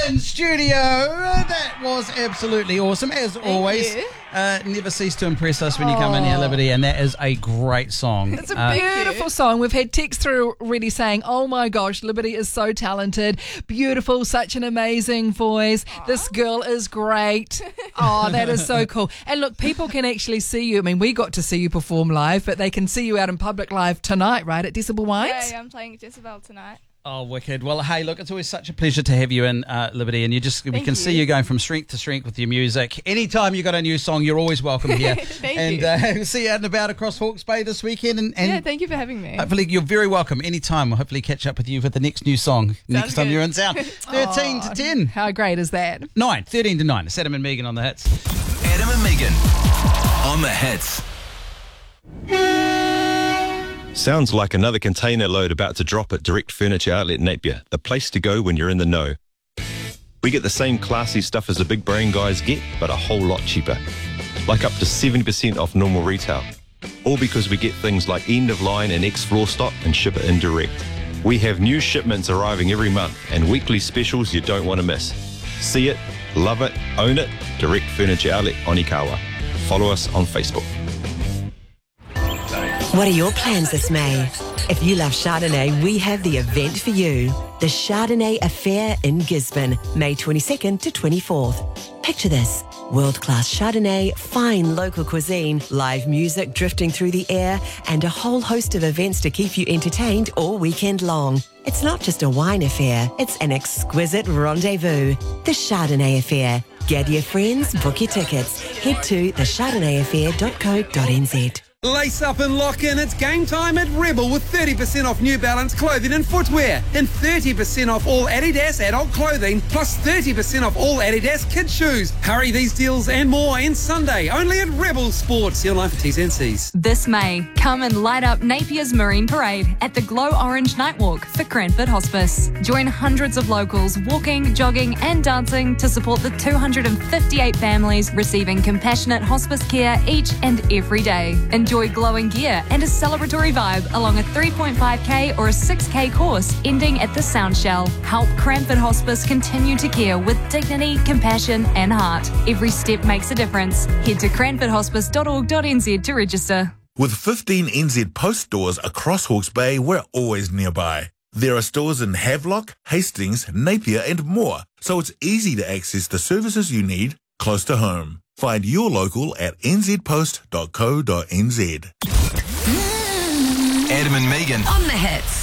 in studio. That was absolutely awesome, as always. Never cease to impress us when you come in here, Liberty, and that is a great song. It's a beautiful song. We've had texts through already saying, oh my gosh, Liberty is so talented, beautiful, such an amazing voice. This girl is great. Oh, that is so cool. And look, people can actually see you. I mean, we got to see you perform live, but they can see you out in public live tonight, right, at Decibel Wines? Yeah, I'm playing at Decibel tonight. Oh, wicked. Well, hey, look, it's always such a pleasure to have you in, Liberty, and we can see you going from strength to strength with your music. Anytime you got a new song, you're always welcome here. Thank you. We'll see you out and about across Hawke's Bay this weekend. And yeah, thank you for having me. Hopefully, you're very welcome. Anytime. We'll hopefully catch up with you for the next new song next time good. you're in town. 13 to 10. How great is that? 13 to 9. It's Adam and Megan on the hits. Adam and Megan on the hits. Sounds like another container load about to drop at Direct Furniture Outlet Napier, the place to go when you're in the know. We get the same classy stuff as the big brain guys get, but a whole lot cheaper. Like up to 70% off normal retail. All because we get things like end-of-line and ex-floor stock and ship it in direct. We have new shipments arriving every month and weekly specials you don't want to miss. See it, love it, own it, Direct Furniture Outlet Onikawa. Follow us on Facebook. What are your plans this May? If you love Chardonnay, we have the event for you. The Chardonnay Affair in Gisborne, May 22nd to 24th. Picture this. World-class Chardonnay, fine local cuisine, live music drifting through the air, and a whole host of events to keep you entertained all weekend long. It's not just a wine affair, it's an exquisite rendezvous. The Chardonnay Affair. Gather your friends, book your tickets. Head to thechardonnayaffair.co.nz. Lace up and lock in. It's game time at Rebel with 30% off New Balance clothing and footwear and 30% off all Adidas adult clothing plus 30% off all Adidas kids shoes. Hurry, these deals and more end Sunday only at Rebel Sports. Your life for T's and C's. This May, come and light up Napier's Marine Parade at the Glow Orange Nightwalk for Cranford Hospice. Join hundreds of locals walking, jogging and dancing to support the 258 families receiving compassionate hospice care each and every day. Enjoy glowing gear and a celebratory vibe along a 3.5k or a 6k course ending at the Sound Shell. Help Cranford Hospice continue to care with dignity, compassion and heart. Every step makes a difference. Head to cranfordhospice.org.nz to register. With 15 NZ Post stores across Hawke's Bay, we're always nearby. There are stores in Havelock, Hastings, Napier and more, so it's easy to access the services you need close to home. Find your local at nzpost.co.nz. Adam and Megan On the hits.